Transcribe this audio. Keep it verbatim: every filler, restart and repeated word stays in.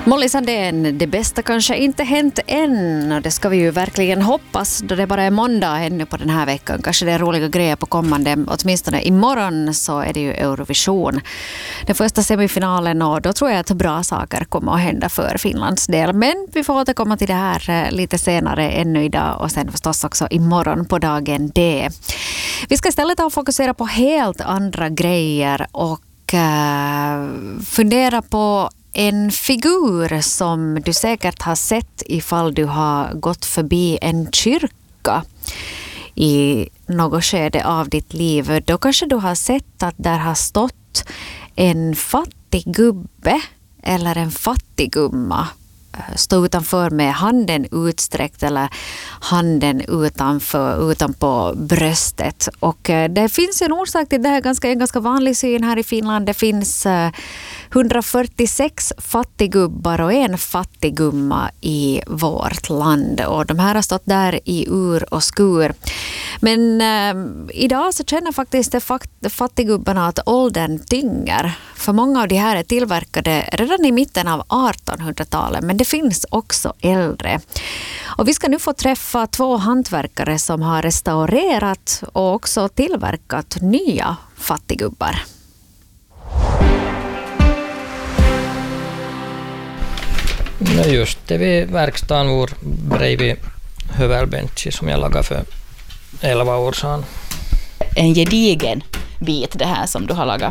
Molly Sandén, det bästa kanske inte hänt än, och det ska vi ju verkligen hoppas då det bara är måndag ännu på den här veckan. Kanske det är roliga grejer på kommande, åtminstone imorgon så är det ju Eurovision. Den första semifinalen, och då tror jag att bra saker kommer att hända för Finlands del. Men vi får återkomma till det här lite senare ännu idag och sen förstås också imorgon på dagen D. Vi ska istället ha fokusera på helt andra grejer och uh, fundera på en figur som du säkert har sett ifall du har gått förbi en kyrka i något skede av ditt liv. Då kanske du har sett att där har stått en fattig gubbe eller en fattiggumma stå utanför med handen utsträckt eller handen utanför, utanpå bröstet. Och det finns en orsak till det här, ganska, en ganska vanlig syn här i Finland. Det finns hundrafyrtiosex fattiggubbar och en fattiggumma i vårt land. Och de här har stått där i ur och skur. Men eh, idag så känner faktiskt de fakt- fattiggubbarna att åldern tynger. För många av de här är tillverkade redan i mitten av artonhundratalet, men det finns också äldre. Och vi ska nu få träffa två hantverkare som har restaurerat och också tillverkat nya fattiggubbar. No just det, vid verkstaden vår bredvid hövelbenchi som jag lagade för elva år sedan. En gedigen bit det här som du har lagat.